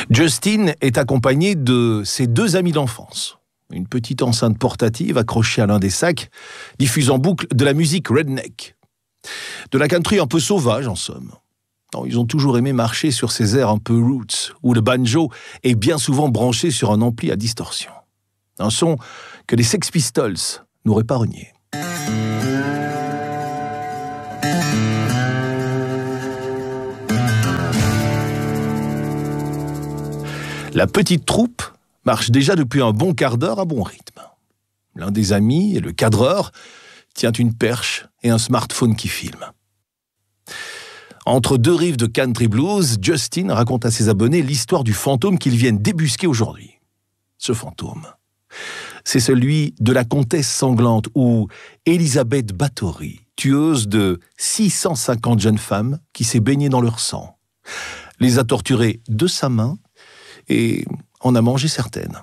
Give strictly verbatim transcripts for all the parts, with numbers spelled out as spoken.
Justin est accompagné de ses deux amis d'enfance. Une petite enceinte portative accrochée à l'un des sacs, diffuse en boucle de la musique redneck. De la country un peu sauvage, en somme. Non, ils ont toujours aimé marcher sur ces airs un peu roots, où le banjo est bien souvent branché sur un ampli à distorsion. Un son que les Sex Pistols n'auraient pas renié. La petite troupe marche déjà depuis un bon quart d'heure à bon rythme. L'un des amis, le cadreur, tient une perche et un smartphone qui filme. Entre deux rives de country blues, Justin raconte à ses abonnés l'histoire du fantôme qu'ils viennent débusquer aujourd'hui. Ce fantôme, c'est celui de la comtesse sanglante ou Elizabeth Bathory, tueuse de six cent cinquante jeunes femmes qui s'est baignée dans leur sang, les a torturées de sa main et en a mangé certaines.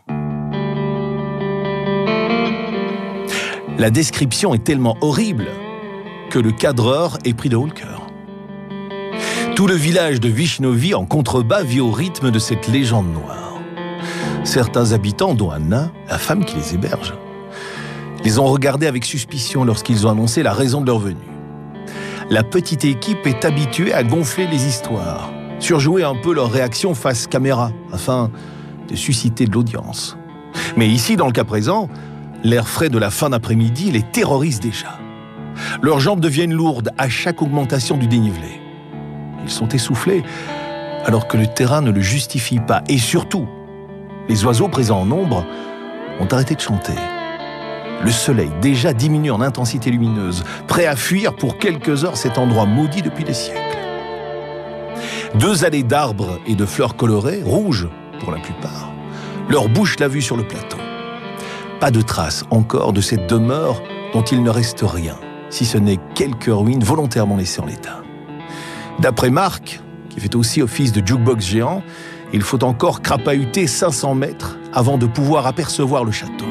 La description est tellement horrible que le cadreur est pris de haut le cœur. Tout le village de Vishnovi en contrebas vit au rythme de cette légende noire. Certains habitants, dont Anna, la femme qui les héberge, les ont regardés avec suspicion lorsqu'ils ont annoncé la raison de leur venue. La petite équipe est habituée à gonfler les histoires, surjouer un peu leur réaction face caméra, afin de susciter de l'audience. Mais ici, dans le cas présent, l'air frais de la fin d'après-midi les terrorise déjà. Leurs jambes deviennent lourdes à chaque augmentation du dénivelé. Ils sont essoufflés, alors que le terrain ne le justifie pas. Et surtout, les oiseaux présents en nombre ont arrêté de chanter. Le soleil déjà diminue en intensité lumineuse, prêt à fuir pour quelques heures cet endroit maudit depuis des siècles. Deux allées d'arbres et de fleurs colorées, rouges pour la plupart, leur bouche la vue sur le plateau. Pas de traces encore de cette demeure dont il ne reste rien, si ce n'est quelques ruines volontairement laissées en l'état. D'après Marc, qui fait aussi office de jukebox géant, il faut encore crapahuter cinq cents mètres avant de pouvoir apercevoir le château.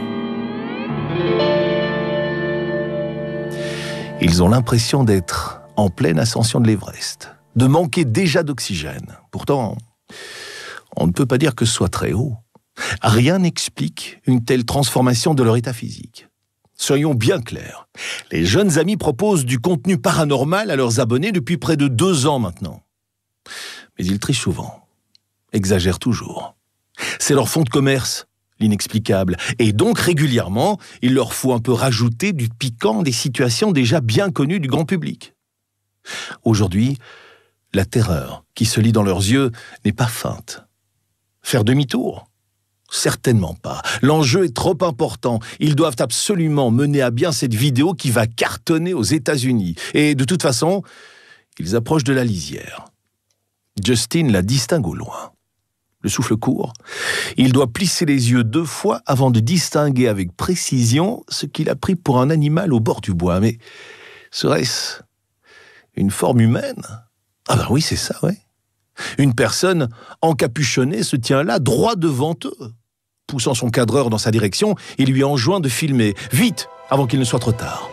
Ils ont l'impression d'être en pleine ascension de l'Everest, de manquer déjà d'oxygène. Pourtant, on ne peut pas dire que ce soit très haut. Rien n'explique une telle transformation de leur état physique. Soyons bien clairs, les jeunes amis proposent du contenu paranormal à leurs abonnés depuis près de deux ans maintenant. Mais ils trichent souvent, exagèrent toujours. C'est leur fond de commerce, l'inexplicable. Et donc, régulièrement, il leur faut un peu rajouter du piquant des situations déjà bien connues du grand public. Aujourd'hui, la terreur qui se lit dans leurs yeux n'est pas feinte. Faire demi-tour ? Certainement pas. L'enjeu est trop important. Ils doivent absolument mener à bien cette vidéo qui va cartonner aux États-Unis. Et de toute façon, ils approchent de la lisière. Justin la distingue au loin. Le souffle court. Il doit plisser les yeux deux fois avant de distinguer avec précision ce qu'il a pris pour un animal au bord du bois. Mais serait-ce une forme humaine ? Ah ben oui, c'est ça, ouais. Une personne encapuchonnée se tient là, droit devant eux. Poussant son cadreur dans sa direction, il lui enjoint de filmer, vite, avant qu'il ne soit trop tard.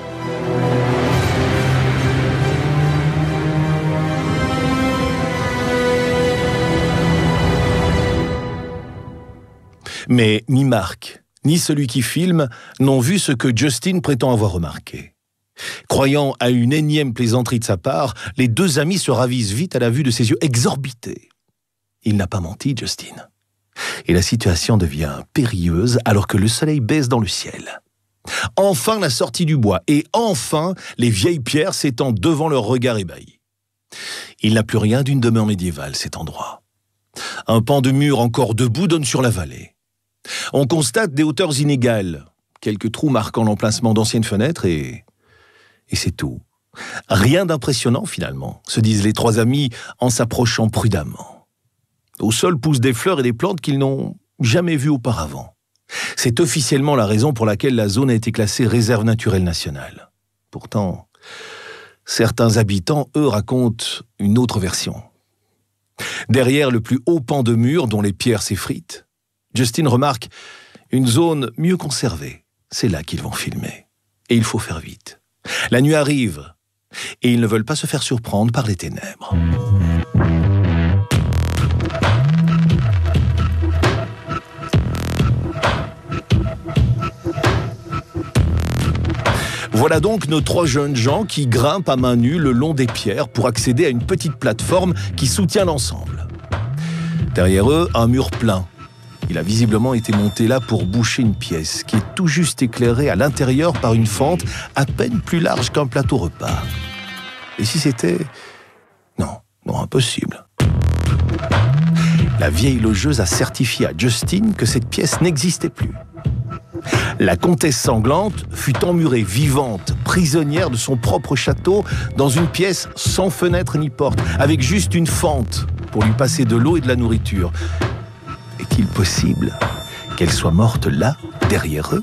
Mais ni Marc, ni celui qui filme n'ont vu ce que Justin prétend avoir remarqué. Croyant à une énième plaisanterie de sa part, les deux amis se ravisent vite à la vue de ses yeux exorbités. Il n'a pas menti, Justin. Et la situation devient périlleuse alors que le soleil baisse dans le ciel. Enfin la sortie du bois, et enfin les vieilles pierres s'étendent devant leur regard ébahi. Il n'a plus rien d'une demeure médiévale, cet endroit. Un pan de mur encore debout donne sur la vallée. On constate des hauteurs inégales, quelques trous marquant l'emplacement d'anciennes fenêtres et... Et c'est tout. Rien d'impressionnant finalement, se disent les trois amis en s'approchant prudemment. Au sol poussent des fleurs et des plantes qu'ils n'ont jamais vues auparavant. C'est officiellement la raison pour laquelle la zone a été classée réserve naturelle nationale. Pourtant, certains habitants, eux, racontent une autre version. Derrière le plus haut pan de mur dont les pierres s'effritent, Justin remarque une zone mieux conservée. C'est là qu'ils vont filmer. Et il faut faire vite. La nuit arrive, et ils ne veulent pas se faire surprendre par les ténèbres. Voilà donc nos trois jeunes gens qui grimpent à main nue le long des pierres pour accéder à une petite plateforme qui soutient l'ensemble. Derrière eux, un mur plein. Il a visiblement été monté là pour boucher une pièce qui est tout juste éclairée à l'intérieur par une fente à peine plus large qu'un plateau repas. Et si c'était... Non, non, impossible. La vieille logeuse a certifié à Justine que cette pièce n'existait plus. La comtesse sanglante fut emmurée vivante, prisonnière de son propre château, dans une pièce sans fenêtre ni porte, avec juste une fente pour lui passer de l'eau et de la nourriture. Est-il possible qu'elle soit morte là, derrière eux ?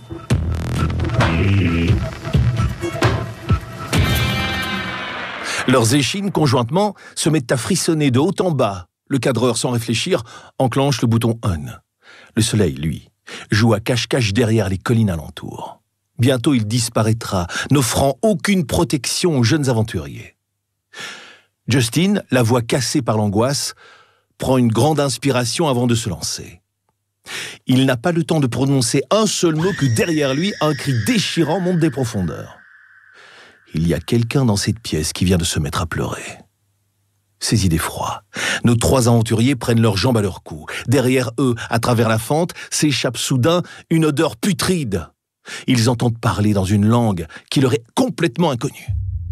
Leurs échines, conjointement, se mettent à frissonner de haut en bas. Le cadreur, sans réfléchir, enclenche le bouton on. Le soleil, lui, joue à cache-cache derrière les collines alentours. Bientôt, il disparaîtra, n'offrant aucune protection aux jeunes aventuriers. Justine, la voix cassée par l'angoisse, prend une grande inspiration avant de se lancer. Il n'a pas le temps de prononcer un seul mot que derrière lui, un cri déchirant monte des profondeurs. Il y a quelqu'un dans cette pièce qui vient de se mettre à pleurer. Saisis d'effroi, nos trois aventuriers prennent leurs jambes à leur cou. Derrière eux, à travers la fente, s'échappe soudain une odeur putride. Ils entendent parler dans une langue qui leur est complètement inconnue.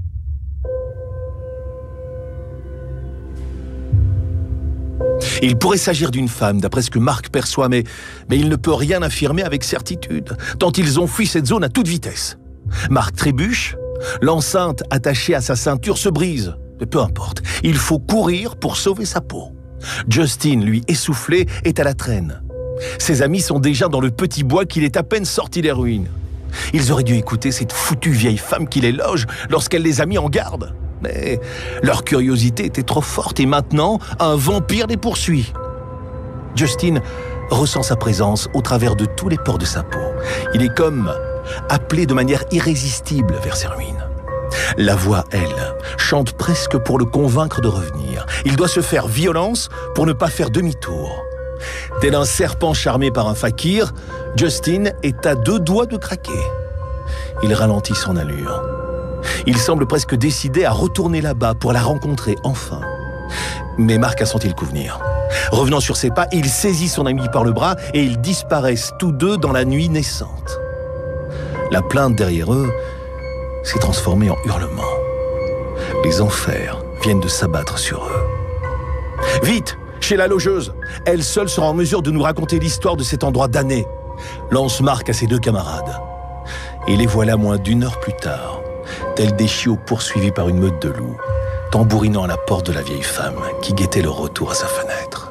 Il pourrait s'agir d'une femme, d'après ce que Marc perçoit, mais, mais il ne peut rien affirmer avec certitude, tant ils ont fui cette zone à toute vitesse. Marc trébuche, l'enceinte attachée à sa ceinture se brise. Mais peu importe, il faut courir pour sauver sa peau. Justine, lui, essoufflé, est à la traîne. Ses amis sont déjà dans le petit bois qu'il est à peine sorti des ruines. Ils auraient dû écouter cette foutue vieille femme qui les loge lorsqu'elle les a mis en garde. Mais leur curiosité était trop forte et maintenant, un vampire les poursuit. Justine ressent sa présence au travers de tous les pores de sa peau. Il est comme appelé de manière irrésistible vers ces ruines. La voix, elle, chante presque pour le convaincre de revenir. Il doit se faire violence pour ne pas faire demi-tour. Tel un serpent charmé par un fakir, Justine est à deux doigts de craquer. Il ralentit son allure. Il semble presque décidé à retourner là-bas pour la rencontrer enfin. Mais Marc a senti le coup venir. Revenant sur ses pas, il saisit son ami par le bras et ils disparaissent tous deux dans la nuit naissante. La plainte derrière eux s'est transformée en hurlement. Les enfers viennent de s'abattre sur eux. « Vite, chez la logeuse. Elle seule sera en mesure de nous raconter l'histoire de cet endroit damné. » lance Marc à ses deux camarades. Et les voilà moins d'une heure plus tard, tels des chiots poursuivis par une meute de loups, tambourinant à la porte de la vieille femme qui guettait leur retour à sa fenêtre.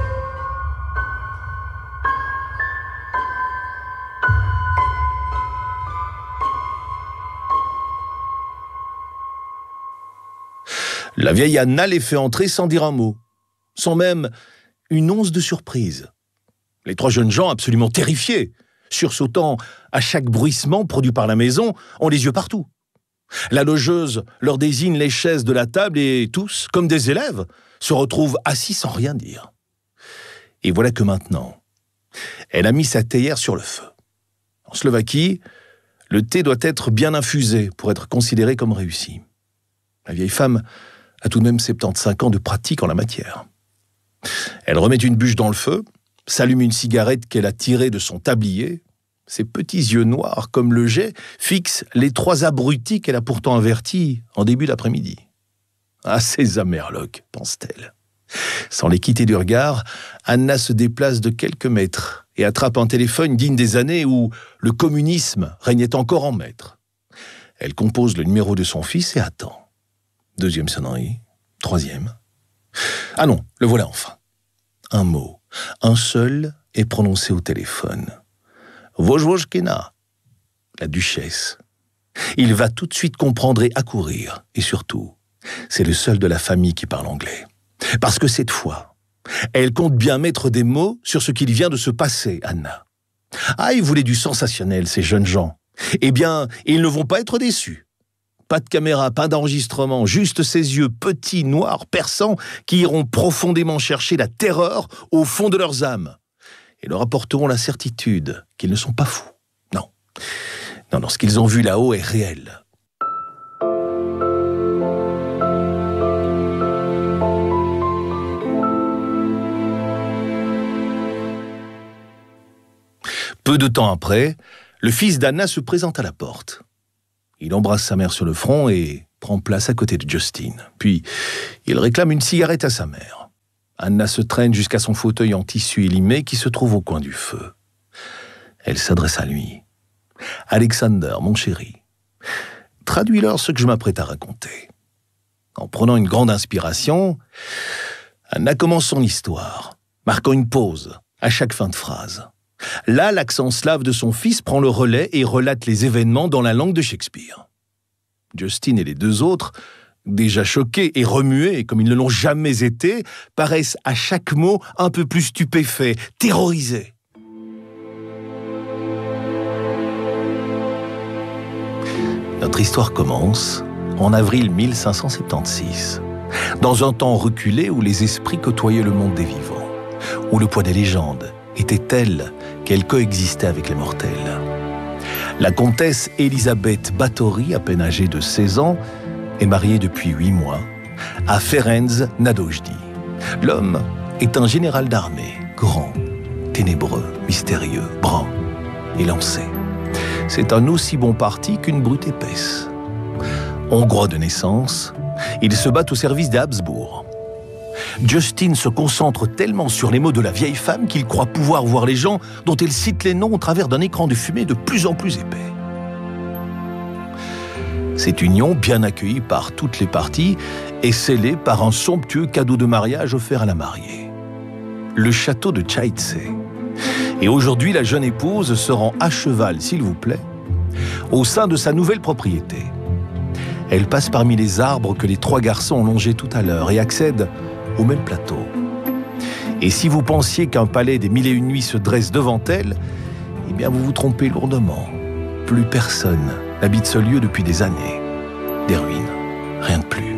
La vieille Anna les fait entrer sans dire un mot, sans même une once de surprise. Les trois jeunes gens, absolument terrifiés, sursautant à chaque bruissement produit par la maison, ont les yeux partout. La logeuse leur désigne les chaises de la table et tous, comme des élèves, se retrouvent assis sans rien dire. Et voilà que maintenant, elle a mis sa théière sur le feu. En Slovaquie, le thé doit être bien infusé pour être considéré comme réussi. La vieille femme a tout de même soixante-quinze ans de pratique en la matière. Elle remet une bûche dans le feu, s'allume une cigarette qu'elle a tirée de son tablier. Ses petits yeux noirs, comme le jet, fixent les trois abrutis qu'elle a pourtant avertis en début d'après-midi. « Ah, ces amerlocs !» pense-t-elle. Sans les quitter du regard, Anna se déplace de quelques mètres et attrape un téléphone digne des années où le communisme régnait encore en maître. Elle compose le numéro de son fils et attend. Deuxième sonnerie, troisième. Ah non, le voilà enfin. Un mot, un seul est prononcé au téléphone. Vojvojkina, la duchesse. Il va tout de suite comprendre et accourir. Et surtout, c'est le seul de la famille qui parle anglais. Parce que cette fois, elle compte bien mettre des mots sur ce qu'il vient de se passer, Anna. Ah, ils voulaient du sensationnel, ces jeunes gens. Eh bien, ils ne vont pas être déçus. Pas de caméra, pas d'enregistrement, juste ces yeux petits, noirs, perçants, qui iront profondément chercher la terreur au fond de leurs âmes. Et leur apporteront la certitude qu'ils ne sont pas fous. Non. Non, non, ce qu'ils ont vu là-haut est réel. Peu de temps après, le fils d'Anna se présente à la porte. Il embrasse sa mère sur le front et prend place à côté de Justin. Puis, il réclame une cigarette à sa mère. Anna se traîne jusqu'à son fauteuil en tissu élimé qui se trouve au coin du feu. Elle s'adresse à lui. « Alexander, mon chéri, traduis-leur ce que je m'apprête à raconter. » En prenant une grande inspiration, Anna commence son histoire, marquant une pause à chaque fin de phrase. Là, l'accent slave de son fils prend le relais et relate les événements dans la langue de Shakespeare. Justin et les deux autres, déjà choqués et remués comme ils ne l'ont jamais été, paraissent à chaque mot un peu plus stupéfaits, terrorisés. Notre histoire commence en avril mille cinq cent soixante-seize, dans un temps reculé où les esprits côtoyaient le monde des vivants, où le poids des légendes était tel qu'elle coexistait avec les mortels. La comtesse Elisabeth Báthory, à peine âgée de seize ans, est mariée depuis huit mois à Ferenc Nadojdi. L'homme est un général d'armée, grand, ténébreux, mystérieux, brun, élancé. C'est un aussi bon parti qu'une brute épaisse. Hongrois de naissance, il se bat au service des Habsbourg. Justin se concentre tellement sur les mots de la vieille femme qu'il croit pouvoir voir les gens dont elle cite les noms au travers d'un écran de fumée de plus en plus épais. Cette union, bien accueillie par toutes les parties, est scellée par un somptueux cadeau de mariage offert à la mariée. Le château de Tchaïtse. Et aujourd'hui, la jeune épouse se rend à cheval, s'il vous plaît, au sein de sa nouvelle propriété. Elle passe parmi les arbres que les trois garçons ont longés tout à l'heure et accède au même plateau. Et si vous pensiez qu'un palais des mille et une nuits se dresse devant elle, eh bien vous vous trompez lourdement. Plus personne n'habite ce lieu depuis des années. Des ruines, rien de plus.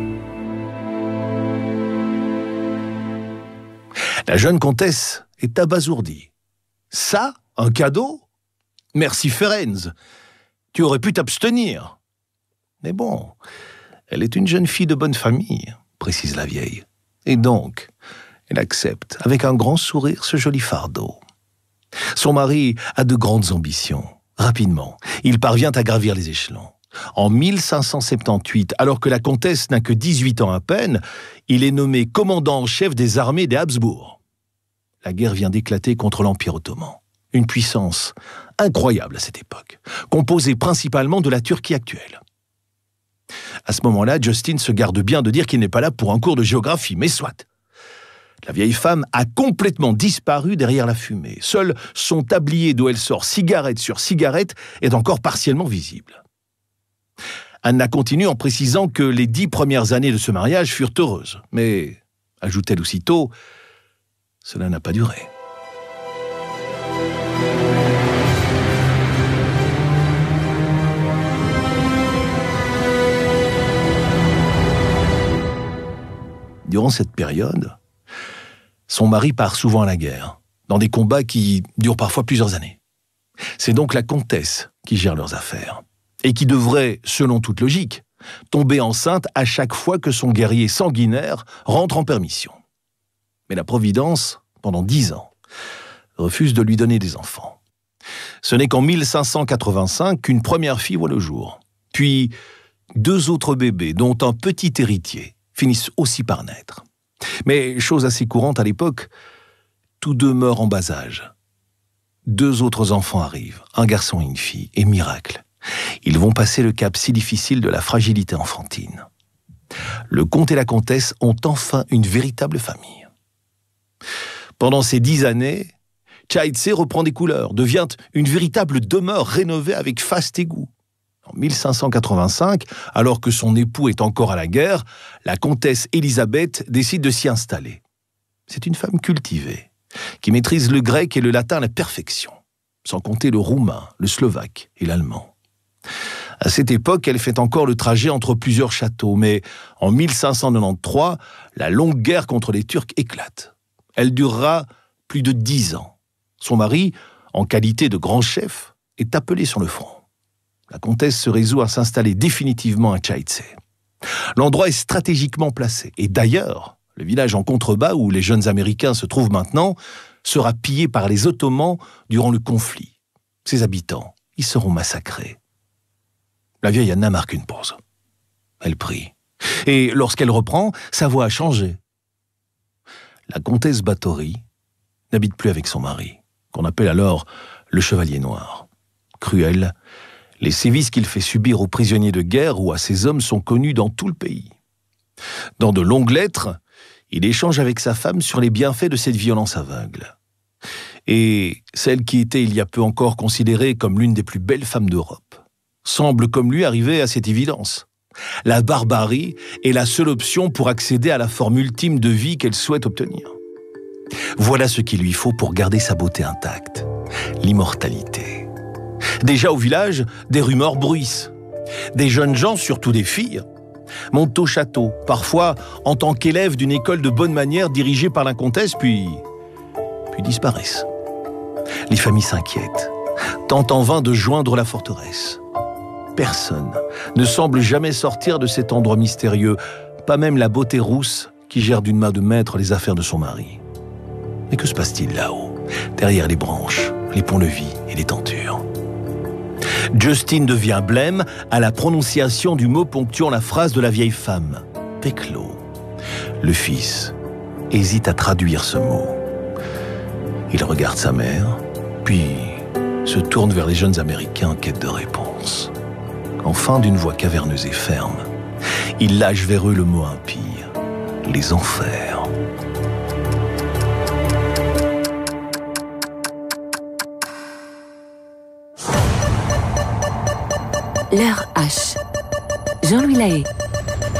La jeune comtesse est abasourdie. Ça, un cadeau? Merci Ferenc, tu aurais pu t'abstenir. Mais bon, elle est une jeune fille de bonne famille, précise la vieille. Et donc, elle accepte avec un grand sourire ce joli fardeau. Son mari a de grandes ambitions. Rapidement, il parvient à gravir les échelons. En mille cinq cent soixante-dix-huit, alors que la comtesse n'a que dix-huit ans à peine, il est nommé commandant en chef des armées des Habsbourg. La guerre vient d'éclater contre l'Empire ottoman. Une puissance incroyable à cette époque, composée principalement de la Turquie actuelle. À ce moment-là, Justin se garde bien de dire qu'il n'est pas là pour un cours de géographie, mais soit. La vieille femme a complètement disparu derrière la fumée. Seul son tablier d'où elle sort cigarette sur cigarette est encore partiellement visible. Anna continue en précisant que les dix premières années de ce mariage furent heureuses. Mais, ajoute-t-elle aussitôt, cela n'a pas duré. Durant cette période, son mari part souvent à la guerre, dans des combats qui durent parfois plusieurs années. C'est donc la comtesse qui gère leurs affaires, et qui devrait, selon toute logique, tomber enceinte à chaque fois que son guerrier sanguinaire rentre en permission. Mais la Providence, pendant dix ans, refuse de lui donner des enfants. Ce n'est qu'en mille cinq cent quatre-vingt-cinq qu'une première fille voit le jour, puis deux autres bébés, dont un petit héritier, finissent aussi par naître. Mais, chose assez courante à l'époque, tous deux meurent en bas âge. Deux autres enfants arrivent, un garçon et une fille, et miracle, ils vont passer le cap si difficile de la fragilité enfantine. Le comte et la comtesse ont enfin une véritable famille. Pendant ces dix années, Tchaïtse reprend des couleurs, devient une véritable demeure rénovée avec faste et goût. En mille cinq cent quatre-vingt-cinq, alors que son époux est encore à la guerre, la comtesse Élisabeth décide de s'y installer. C'est une femme cultivée, qui maîtrise le grec et le latin à la perfection, sans compter le roumain, le slovaque et l'allemand. À cette époque, elle fait encore le trajet entre plusieurs châteaux, mais en mille cinq cent quatre-vingt-treize, la longue guerre contre les Turcs éclate. Elle durera plus de dix ans. Son mari, en qualité de grand chef, est appelé sur le front. La comtesse se résout à s'installer définitivement à Tchaïtse. L'endroit est stratégiquement placé. Et d'ailleurs, le village en contrebas où les jeunes Américains se trouvent maintenant sera pillé par les Ottomans durant le conflit. ses habitants, y seront massacrés. La vieille Anna marque une pause. Elle prie. Et lorsqu'elle reprend, sa voix a changé. La comtesse Bathory n'habite plus avec son mari, qu'on appelle alors le Chevalier Noir. Cruel, les sévices qu'il fait subir aux prisonniers de guerre ou à ses hommes sont connus dans tout le pays. Dans de longues lettres, il échange avec sa femme sur les bienfaits de cette violence aveugle. Et celle qui était il y a peu encore considérée comme l'une des plus belles femmes d'Europe semble comme lui arriver à cette évidence. La barbarie est la seule option pour accéder à la forme ultime de vie qu'elle souhaite obtenir. Voilà ce qu'il lui faut pour garder sa beauté intacte, l'immortalité. Déjà au village, des rumeurs bruissent. Des jeunes gens, surtout des filles, montent au château, parfois en tant qu'élèves d'une école de bonne manière dirigée par la comtesse, puis, puis disparaissent. Les familles s'inquiètent, tentent en vain de joindre la forteresse. Personne ne semble jamais sortir de cet endroit mystérieux, pas même la beauté rousse qui gère d'une main de maître les affaires de son mari. Mais que se passe-t-il là-haut, derrière les branches, les ponts-levis et les tentures? Justine devient blême à la prononciation du mot ponctuant la phrase de la vieille femme. Peclo. Le fils hésite à traduire ce mot. Il regarde sa mère, puis se tourne vers les jeunes Américains en quête de réponse. Enfin, d'une voix caverneuse et ferme, il lâche vers eux le mot impie, les enfers. L'heure H. Jean-Louis Lahaye.